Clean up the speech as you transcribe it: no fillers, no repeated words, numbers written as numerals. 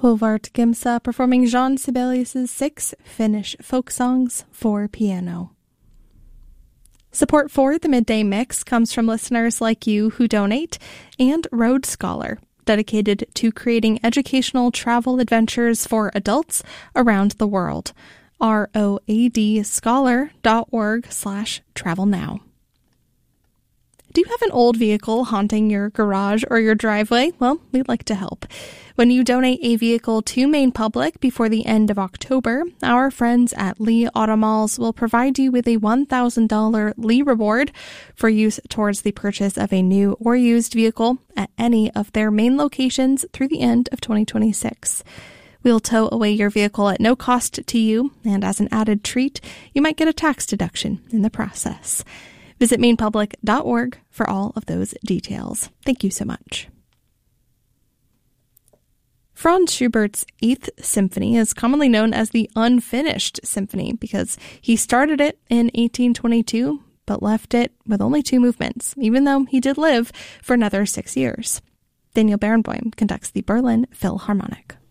Håvard Gimsa performing Jean Sibelius' 6 Finnish folk songs for piano. Support for the Midday Mix comes from listeners like you who donate, and Road Scholar, dedicated to creating educational travel adventures for adults around the world. roadscholar.org/travelnow. Do you have an old vehicle haunting your garage or your driveway? Well, we'd like to help. When you donate a vehicle to Maine Public before the end of October, our friends at Lee Automalls will provide you with a $1,000 Lee reward for use towards the purchase of a new or used vehicle at any of their Maine locations through the end of 2026. We'll tow away your vehicle at no cost to you, and as an added treat, you might get a tax deduction in the process. Visit mainepublic.org for all of those details. Thank you so much. Franz Schubert's 8th Symphony is commonly known as the Unfinished Symphony because he started it in 1822 but left it with only 2 movements, even though he did live for another 6 years. Daniel Barenboim conducts the Berlin Philharmonic.